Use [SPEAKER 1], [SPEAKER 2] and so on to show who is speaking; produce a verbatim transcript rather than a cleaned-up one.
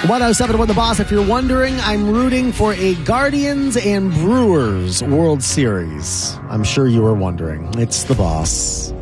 [SPEAKER 1] one oh seven What the Boss. If you're wondering, I'm rooting for a Guardians and Brewers World Series. I'm sure you were wondering. It's the boss.